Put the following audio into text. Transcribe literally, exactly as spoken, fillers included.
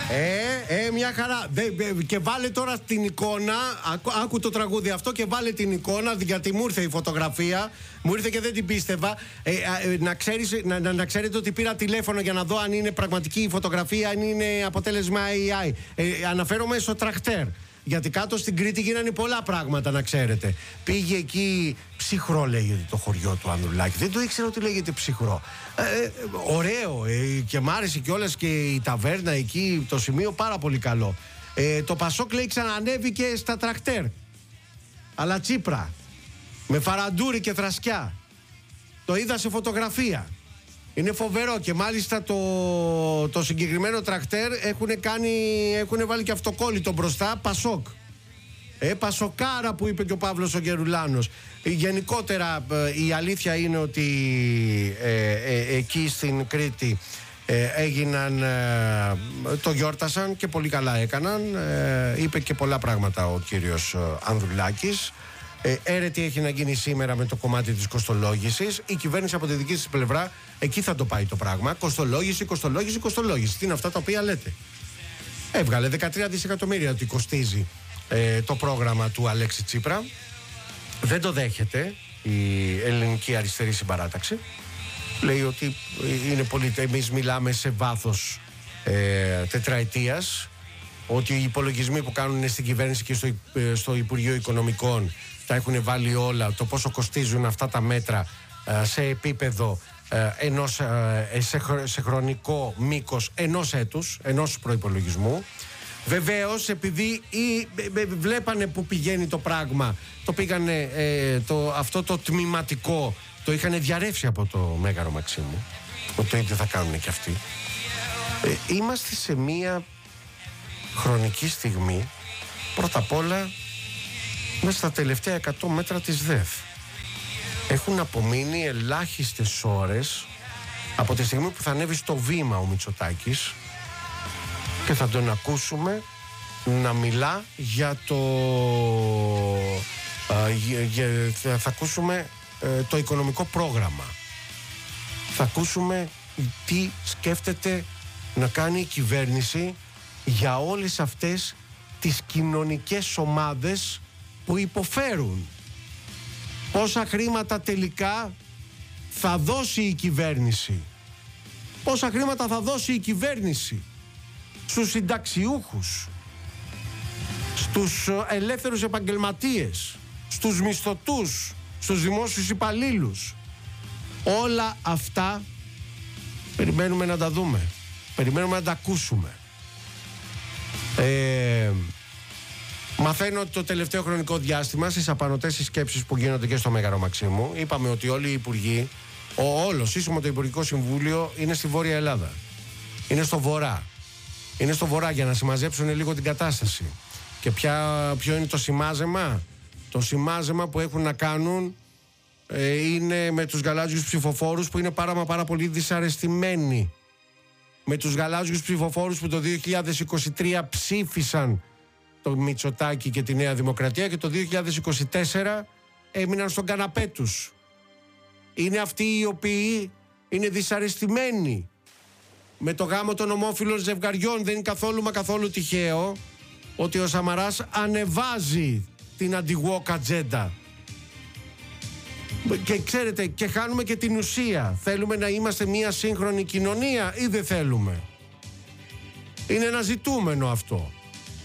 Ε, ε, μια χαρά. Δε, δε, και βάλε τώρα την εικόνα. Άκου, άκου το τραγούδι αυτό και βάλε την εικόνα. Γιατί μου ήρθε η φωτογραφία. Μου ήρθε και δεν την πίστευα. Ε, ε, να, ξέρεις, να, να, να ξέρετε ότι πήρα τηλέφωνο για να δω αν είναι πραγματική η φωτογραφία, αν είναι αποτέλεσμα έι άι. Ε, αναφέρομαι στο τρακτέρ. Γιατί κάτω στην Κρήτη γίνανε πολλά πράγματα, να ξέρετε. Πήγε εκεί, Ψυχρό λέγεται το χωριό του Ανδρουλάκη. Δεν το ήξερα ότι λέγεται Ψυχρό. Ε, ε, ωραίο. Ε, και μ' άρεσε κιόλας και η ταβέρνα εκεί, το σημείο πάρα πολύ καλό. Ε, το Πασόκ λέει ξανανέβηκε στα τρακτέρ. Αλλά Τσίπρα. Με φαραντούρι και θρασκιά. Το είδα σε φωτογραφία. Είναι φοβερό και μάλιστα το, το συγκεκριμένο τρακτέρ έχουν, κάνει, έχουν βάλει και αυτοκόλλητο μπροστά, Πασόκ. Ε, Πασοκάρα που είπε και ο Παύλος ο Γερουλάνος. Ε, γενικότερα ε, η αλήθεια είναι ότι ε, ε, εκεί στην Κρήτη ε, έγιναν, ε, το γιόρτασαν και πολύ καλά έκαναν. Ε, είπε και πολλά πράγματα ο κύριος ε, Ανδρουλάκης. Ε, έρετη έχει να γίνει σήμερα με το κομμάτι της κοστολόγησης. Η κυβέρνηση από τη δική της πλευρά εκεί θα το πάει το πράγμα. Κοστολόγηση, κοστολόγηση, κοστολόγηση. Τι είναι αυτά τα οποία λέτε. Έβγαλε δεκατρία δισεκατομμύρια ότι κοστίζει ε, το πρόγραμμα του Αλέξη Τσίπρα. Δεν το δέχεται η ελληνική αριστερή συμπαράταξη. Λέει ότι είναι πολύ. Εμείς μιλάμε σε βάθος ε, τετραετίας. Ότι οι υπολογισμοί που κάνουν στην κυβέρνηση και στο, στο Υπουργείο Οικονομικών τα έχουν βάλει όλα, το πόσο κοστίζουν αυτά τα μέτρα σε επίπεδο ενός, σε, σε χρονικό μήκος ενός έτους, ενός προϋπολογισμού. Βεβαίως, επειδή ή, βλέπανε που πηγαίνει το πράγμα, το πήγανε, το, αυτό το τμηματικό το είχαν διαρρεύσει από το Μέγαρο Μαξίμου, ότι το ίδιο θα κάνουν και αυτοί. Ε, είμαστε σε μία χρονική στιγμή, πρώτα απ' όλα μέσα στα τελευταία εκατό μέτρα της ΔΕΘ έχουν απομείνει ελάχιστες ώρες από τη στιγμή που θα ανέβει στο βήμα ο Μητσοτάκης και θα τον ακούσουμε να μιλά για το α, για, για, θα ακούσουμε ε, το οικονομικό πρόγραμμα, θα ακούσουμε τι σκέφτεται να κάνει η κυβέρνηση για όλες αυτές τις κοινωνικές ομάδες που υποφέρουν. Πόσα χρήματα τελικά θα δώσει η κυβέρνηση. Πόσα χρήματα θα δώσει η κυβέρνηση στους συνταξιούχους, στους ελεύθερους επαγγελματίες, στους μισθωτούς, στους δημόσιους υπαλλήλους. Όλα αυτά περιμένουμε να τα δούμε. Περιμένουμε να τα ακούσουμε. Ε, μαθαίνω ότι το τελευταίο χρονικό διάστημα στις απανωτές συσκέψεις που γίνονται και στο Μέγαρο Μαξίμου είπαμε ότι όλοι οι υπουργοί, ο όλος σύσσωμο το Υπουργικό Συμβούλιο είναι στη Βόρεια Ελλάδα, είναι στο Βορρά, είναι στο Βορρά για να συμμαζέψουν λίγο την κατάσταση. Και ποια, ποιο είναι το σημάζεμα? Το σημάζεμα που έχουν να κάνουν ε, είναι με τους γαλάζιους ψηφοφόρους που είναι πάρα μα πάρα πολύ δυσαρεστημένοι με τους γαλάζιους ψηφοφόρους που το δύο χιλιάδες είκοσι τρία ψήφισαν το Μητσοτάκη και τη Νέα Δημοκρατία και το δύο χιλιάδες είκοσι τέσσερα έμειναν στον καναπέ τους. Είναι αυτοί οι οποίοι είναι δυσαρεστημένοι με το γάμο των ομόφυλων ζευγαριών. Δεν είναι καθόλου μα καθόλου τυχαίο ότι ο Σαμαράς ανεβάζει την αντι-woke ατζέντα. Και ξέρετε, και χάνουμε και την ουσία. Θέλουμε να είμαστε μια σύγχρονη κοινωνία ή δεν θέλουμε? Είναι ένα ζητούμενο αυτό.